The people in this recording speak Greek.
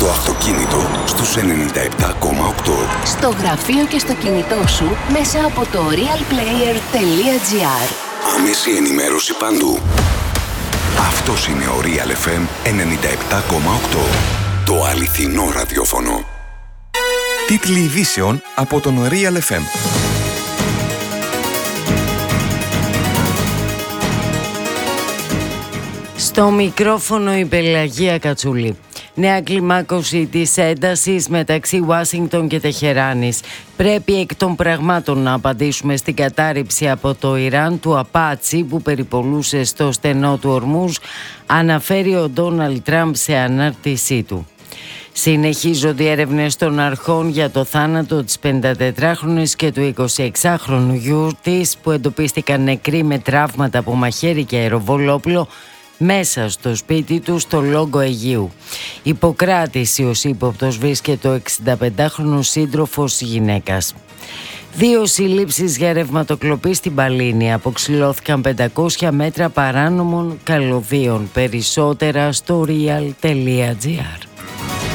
Στο αυτοκίνητο στους 97,8. Στο γραφείο και στο κινητό σου μέσα από το realplayer.gr. Άμεση ενημέρωση παντού. Αυτός είναι ο Real FM 97,8. Το αληθινό ραδιόφωνο. Τίτλοι ειδήσεων από τον Real FM. Στο μικρόφωνο η Πελαγία Κατσούλη. Νέα κλιμάκωση της έντασης μεταξύ Ουάσιγκτον και Τεχεράνης. Πρέπει εκ των πραγμάτων να απαντήσουμε στην κατάρριψη από το Ιράν του Απάτσι που περιπολούσε στο στενό του Ορμούζ, αναφέρει ο Ντόναλντ Τραμπ σε ανάρτησή του. Συνεχίζονται οι έρευνες των αρχών για το θάνατο της 54χρονης και του 26χρονου γιου της που εντοπίστηκαν νεκροί με τραύματα από μαχαίρι και αεροβολόπλο μέσα στο σπίτι του στο Λόγκο Αιγαίου. Υποκράτηση ως ύποπτος βρίσκεται ο 65χρονος σύντροφος γυναίκας. 2 συλλήψεις για ρευματοκλοπή στην Παλίνη. Αποξυλώθηκαν 500 μέτρα παράνομων καλωδίων. Περισσότερα στο real.gr.